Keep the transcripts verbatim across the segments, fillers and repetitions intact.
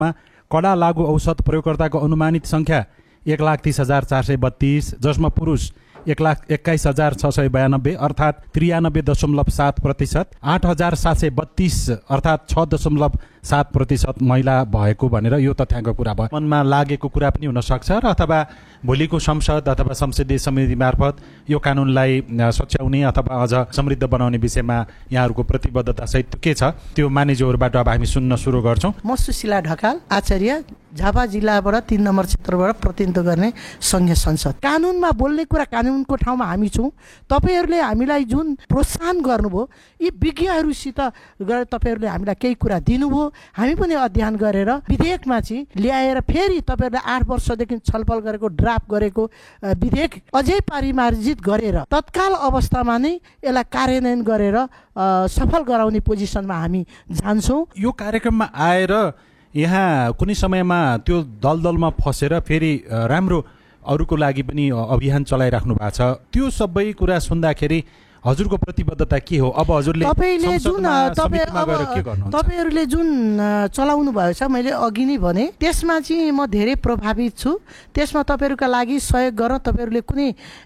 कडा लागू औषध प्रयोगकर्ताको अनुमानित सङ्ख्या एक लाख तीस हजार चार सय बत्तीस, जसमा पुरुष एक लाख एक्काइस हजार छ सय बयानब्बे अर्थात् त्रियानब्बे दशमलव सात प्रतिशत, आठ हजार सात सय बत्तीस अर्थात् छ दशमलव सात प्रतिशत महिला भएको भनेर यो तथ्याङ्क कुरा भयो। मनमा लागेको कुरा पनि हुनसक्छ र अथवा भोलिको संसद अथवा संसदीय समिति मार्फत यो कानुनलाई सच्याउने अथवा अझ समृद्ध बनाउने विषयमा यहाँहरूको प्रतिबद्धता सहित के छ त्यो मानिसहरूबाट अब हामी सुन्न सुरु गर्छौँ। म सुशीला ढकाल, आचार्य, झापा जिल्लाबाट तीन नम्बर क्षेत्रबाट प्रतिनिधित्व गर्ने सङ्घीय संसद। कानुनमा बोल्ने कुरा कानुनको ठाउँमा हामी छौँ। तपाईँहरूले हामीलाई जुन प्रोत्साहन गर्नुभयो, यी विज्ञहरूसित गएर तपाईँहरूले हामीलाई केही कुरा दिनुभयो, हामी पनि अध्ययन गरेर विधेयकमा चाहिँ ल्याएर फेरि तपाईँहरूले आठ वर्षदेखि छलफल गरेको ड्राफ्ट गरेको विधेयक अझै पारिमार्जित गरेर तत्काल अवस्थामा नै यसलाई कार्यान्वयन गरेर सफल गराउने पोजिसनमा हामी जान्छौँ। यो कार्यक्रममा आएर यहाँ कुनै समयमा त्यो दलदलमा फसेर फेरि राम्रो अरूको लागि पनि अभियान चलाइराख्नु भएको छ। त्यो सबै कुरा सुन्दाखेरि हजुरको प्रतिबद्धता के हो? अब हजुरले तपाईँले जुन तपाईँहरूले जुन चलाउनु भएको छ, मैले अघि नै भने त्यसमा चाहिँ म धेरै प्रभावित छु। त्यसमा तपाईँहरूका लागि सहयोग गरेर तपाईँहरूले कुनै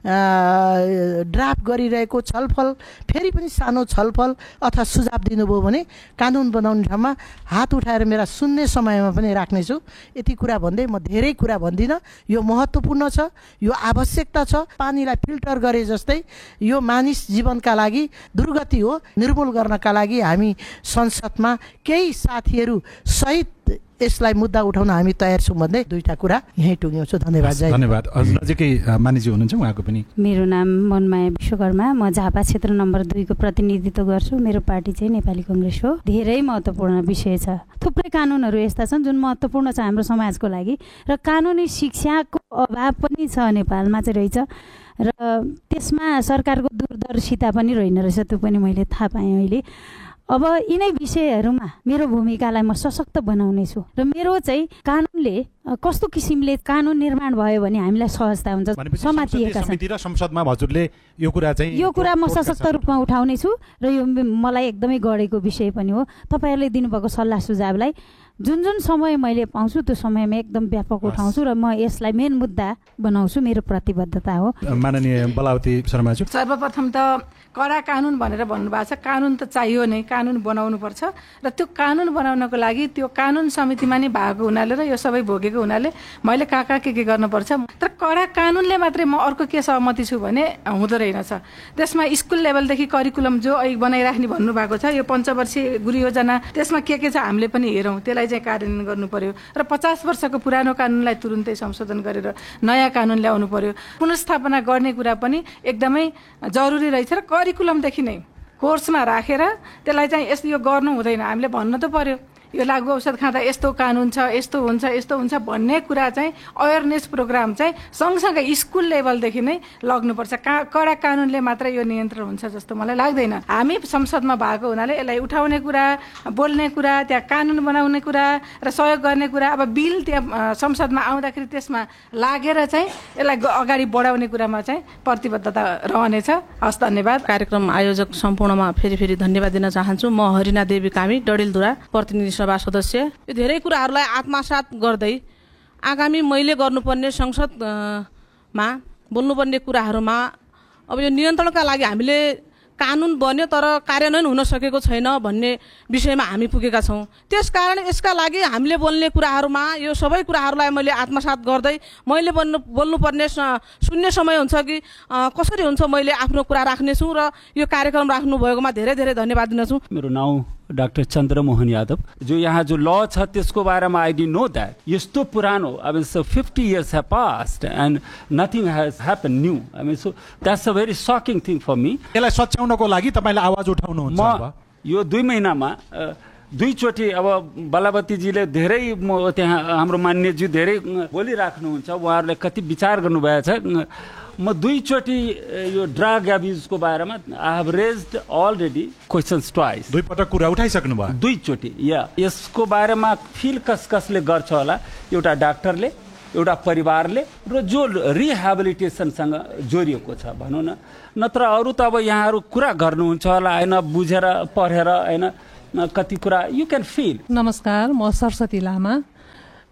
ड्राफ्ट गरिरहेको छलफल फेरि पनि सानो छलफल अथवा सुझाव दिनुभयो भने कानुन बनाउने ठाउँमा हात उठाएर मेरा सुन्ने समयमा पनि राख्नेछु। यति कुरा भन्दै म धेरै कुरा भन्दिनँ। यो महत्त्वपूर्ण छ, यो आवश्यकता छ। पानीलाई फिल्टर गरे जस्तै यो मानिस जीवनका लागि दुर्गति हो। निर्मूल गर्नका लागि हामी संसदमा केही साथीहरू सहित यसलाई मुद्दा उठाउन हामी तयार छौँ भन्दै दुईटा कुरा यहीँ टुङ्ग्याउँछु। धन्यवाद। धन्यवाद। नजिकै मानिजी हुनुहुन्छ, उहाँको पनि। मेरो नाम मनमाया विश्वकर्मा, म झापा क्षेत्र नम्बर दुईको प्रतिनिधित्व गर्छु। मेरो पार्टी चाहिँ नेपाली कङ्ग्रेस हो। धेरै महत्त्वपूर्ण विषय छ। थुप्रै कानुनहरू यस्ता छन् जुन महत्त्वपूर्ण छ हाम्रो समाजको लागि, र कानुनी शिक्षाको अभाव पनि छ नेपालमा चाहिँ रहेछ, र त्यसमा सरकारको दूरदर्शिता पनि रहेन रहेछ। त्यो पनि मैले थाहा पाएँ अहिले। अब यिनै विषयहरूमा मेरो भूमिकालाई म सशक्त बनाउने छु, र मेरो चाहिँ कानुनले कस्तो किसिमले कानुन निर्माण भयो भने हामीलाई सहजता हुन्छ। समातिएका छन् संसदमा हजुरले यो कुरा चाहिँ यो कुरा म सशक्त रूपमा उठाउने छु, र यो मलाई एकदमै गढेको विषय पनि हो। तपाईँहरूले दिनुभएको सल्लाह सुझावलाई जुन जुन समय मैले पाउँछु त्यो समयमा एकदम व्यापक उठाउँछु, र म यसलाई मेन मुद्दा बनाउँछु। मेरो प्रतिबद्धता हो। माननीय बलावती शर्माज्यू, सर्वप्रथम त कडा कानुन भनेर भन्नुभएको छ। कानुन त चाहियो नै, कानुन बनाउनु पर्छ, र त्यो कानुन बनाउनको लागि त्यो कानुन समितिमा नै भएको हुनाले र यो सबै भोगेको हुनाले मैले कहाँ कहाँ के के गर्नुपर्छ। तर कडा कानुनले मात्रै म अर्को के सहमति छु भने हुँदो रहेनछ। त्यसमा स्कुल लेभलदेखि करिकुलम जो अहिले बनाइराख्ने भन्नुभएको छ, यो पञ्चवर्षीय गुरु योजना, त्यसमा के के छ हामीले पनि हेरौँ, त्यसलाई चाहिँ कार्यान्वयन गर्नु पर्यो। र पचास वर्षको पुरानो कानुनलाई तुरुन्तै संशोधन गरेर नयाँ कानुन ल्याउनु पर्यो। पुनर्स्थापना गर्ने कुरा पनि एकदमै जरुरी रहेछ, र करिकुलमदेखि नै कोर्समा राखेर त्यसलाई चाहिँ यस्तो यो गर्नु हुँदैन, हामीले भन्न त पर्यो यो लागु औषध खाँदा यस्तो कानुन छ, यस्तो हुन्छ, यस्तो हुन्छ भन्ने कुरा चाहिँ अवेरनेस प्रोग्राम चाहिँ सँगसँगै स्कुल लेभलदेखि नै लग्नुपर्छ। का कडा कानुनले मात्रै यो नियन्त्रण हुन्छ जस्तो मलाई लाग्दैन। हामी संसदमा भएको हुनाले यसलाई उठाउने कुरा, बोल्ने कुरा, त्यहाँ कानुन बनाउने कुरा र सहयोग गर्ने कुरा, अब बिल त्यहाँ संसदमा आउँदाखेरि त्यसमा लागेर चाहिँ यसलाई अगाडि बढाउने कुरामा चाहिँ प्रतिबद्धता रहनेछ। हस्, धन्यवाद। कार्यक्रम आयोजक सम्पूर्णमा फेरि फेरि धन्यवाद दिन चाहन्छु। म हरिना देवी कामी, डडेलधुरा प्रतिनिधि सभा सदस्य। यो धेरै कुराहरूलाई आत्मसात गर्दै आगामी मैले गर्नुपर्ने संसदमा बोल्नुपर्ने कुराहरूमा अब यो नियन्त्रणका लागि हामीले कानुन बन्यो तर कार्यान्वयन हुन सकेको छैन भन्ने विषयमा हामी पुगेका छौँ। त्यसकारण यसका लागि हामीले बोल्ने कुराहरूमा यो सबै कुराहरूलाई मैले आत्मसात गर्दै मैले बोल्नु बोल्नुपर्ने शून्य समय हुन्छ कि कसरी हुन्छ मैले आफ्नो कुरा राख्नेछु, र यो कार्यक्रम राख्नु भएकोमा धेरै धेरै धन्यवाद दिन्छु। मेरो नाउँ डाक्टर चन्द्रमोहन यादव। जो यहाँ जो ल छ त्यसको बारेमा आई डिडन्ट नो द्याट। यस्तो पुरानो, I mean so fifty years have past and nothing has happen new. I mean so that's a very sucking thing for me. यसलाई सच्याउनको लागि तपाईँले आवाज उठाउनुहुन्छ। म यो दुई महिनामा दुईचोटि अब बलावतीजीले धेरै म त्यहाँ हाम्रो मान्यज्यू धेरै बोलिराख्नुहुन्छ, उहाँहरूले कति विचार गर्नुभएको छ। म दुईचोटि यो ड्रग एब्युजको बारेमा I have raised already questions twice. दुई पटक कुरा उठाइसक्नु भयो। दुईचोटि या यसको बारेमा फिल कस कसले गर्छ होला, एउटा डाक्टरले, एउटा परिवारले, र जो रिहेबिलिटेसनसँग जोडिएको छ भनौँ न। नत्र अरू त अब यहाँहरू कुरा गर्नुहुन्छ होला होइन, बुझेर पढेर होइन, कति कुरा यु क्यान फिल। नमस्कार, म सरस्वती लामा,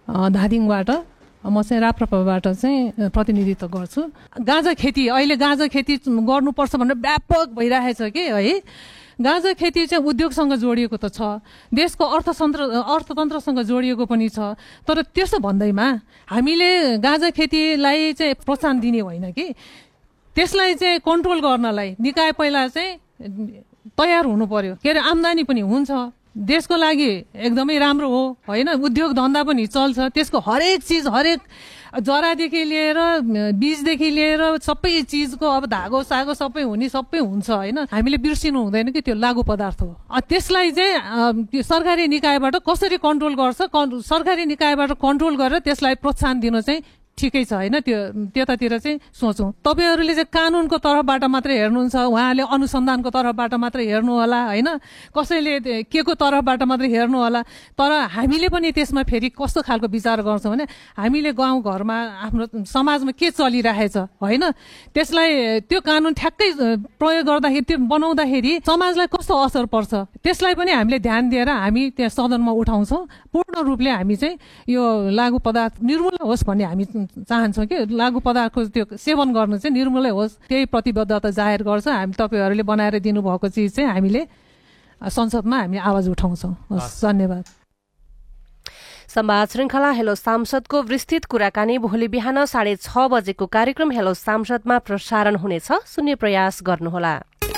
धादिङबाट म चाहिँ राप्रपाबाट चाहिँ प्रतिनिधित्व गर्छु। गाँजा खेती अहिले गाँजा खेती गर्नुपर्छ भनेर व्यापक भइरहेछ कि है। गाँजा खेती चाहिँ उद्योगसँग जोडिएको त छ, देशको अर्थतन्त्र अर्थतन्त्रसँग जोडिएको पनि छ। तर त्यसो भन्दैमा हामीले गाँजा खेतीलाई चाहिँ प्रोत्साहन दिने होइन कि, त्यसलाई चाहिँ कन्ट्रोल गर्नलाई निकाय पहिला चाहिँ तयार हुनु पर्यो। के अरे आम्दानी पनि हुन्छ, देशको लागि एकदमै राम्रो हो होइन, उद्योग धन्दा पनि चल्छ, त्यसको हरेक चिज हरेक जरादेखि लिएर बीजदेखि लिएर सबै चिजको अब धागो सागो सबै हुने सबै हुन्छ होइन। हामीले बिर्सिनु हुँदैन कि त्यो लागु पदार्थ हो। त्यसलाई चाहिँ सरकारी निकायबाट कसरी कन्ट्रोल गर्छ, सरकारी निकायबाट कन्ट्रोल गरेर त्यसलाई प्रोत्साहन दिन चाहिँ ठिकै छ होइन। त्यो त्यतातिर चाहिँ सोचौँ। तपाईँहरूले चाहिँ कानुनको तर्फबाट मात्रै हेर्नुहुन्छ, उहाँले अनुसन्धानको तर्फबाट मात्रै हेर्नु होला होइन, कसैले के को तर्फबाट मात्रै हेर्नु होला। तर हामीले पनि त्यसमा फेरि कस्तो खालको विचार गर्छौँ भने हामीले गाउँघरमा आफ्नो समाजमा के चलिरहेछ होइन, त्यसलाई त्यो कानुन ठ्याक्कै प्रयोग गर्दाखेरि त्यो बनाउँदाखेरि समाजलाई कस्तो असर पर्छ त्यसलाई पनि हामीले ध्यान दिएर हामी त्यहाँ सदनमा उठाउँछौँ। पूर्ण रूपले हामी चाहिँ यो लागु पदार्थ निर्मूल होस् भन्ने हामी चाहन्छौँ कि लागु पदार्थको त्यो सेवन गर्नु चाहिँ निर्मूलै होस्, त्यही प्रतिबद्धता जाहेर गर्छ। हामी तपाईँहरूले बनाएर दिनुभएको चिज चाहिँ हामीले संसदमा हामी आवाज उठाउँछौँ। धन्यवाद। संवाद श्रृङ्खला हेलो सांसदको विस्तृत कुराकानी भोलि बिहान साढे छ बजेको कार्यक्रम हेलो सांसदमा प्रसारण हुनेछ, सुन्ने प्रयास गर्नुहोला।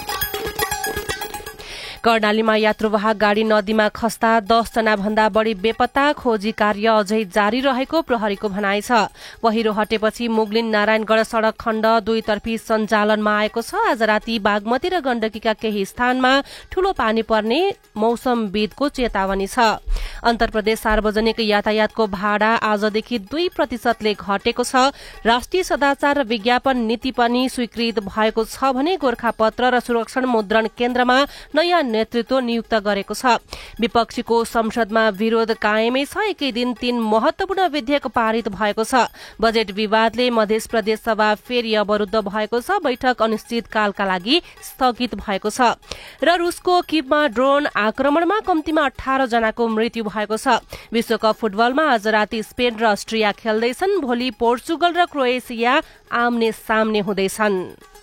कर्णालीमा यात्रुवाहक गाडी नदीमा खस्दा दसजना भन्दा बढी बेपत्ता, खोजी कार्य अझै जारी रहेको प्रहरीको भनाइ छ। पहिरो हटेपछि मुगलिन नारायणगढ सड़क खण्ड दुईतर्फी सञ्चालनमा आएको छ। आज राति बागमती र गण्डकीका केही स्थानमा ठूलो पानी पर्ने मौसमविदको चेतावनी छ। अन्तरप्रदेश सार्वजनिक यातायातको भाडा आजदेखि दुई प्रतिशतले घटेको छ। राष्ट्रिय सदाचार र विज्ञापन नीति पनि स्वीकृत भएको छ भने गोर्खापत्र र सुरक्षण मुद्रण केन्द्रमा नयाँ नेतृत्व नियुक्त गरेको छ। विपक्षीको संसदमा विरोध कायमै छ। एकै दिन तीन महत्वपूर्ण विधेयक पारित भएको छ। बजेट विवादले मध्य प्रदेश सभा फेरि अवरुद्ध भएको छ। बैठक अनिश्चितकालका लागि स्थगित भएको छ। र रुसको किभमा ड्रोन आक्रमणमा कम्तीमा अठार जनाको मृत्यु भएको छ। विश्वकप फुटबलमा आज राति स्पेन र अस्ट्रिया खेल्दैछन्। भोलि पोर्चुगल र क्रोएसिया आम्ने सामने हुँदैछन्।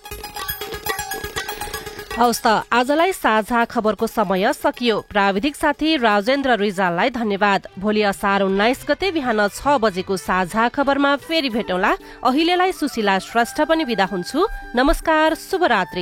हवस् त आजलाई साझा खबरको समय सकियो। प्राविधिक साथी राजेन्द्र रिजाललाई धन्यवाद। भोलि असार उन्नाइस गते बिहान छ बजेको साझा खबरमा फेरि भेटौँला। अहिलेलाई सुशीला श्रेष्ठ पनि बिदा हुन्छु। नमस्कार, शुभरात्रि।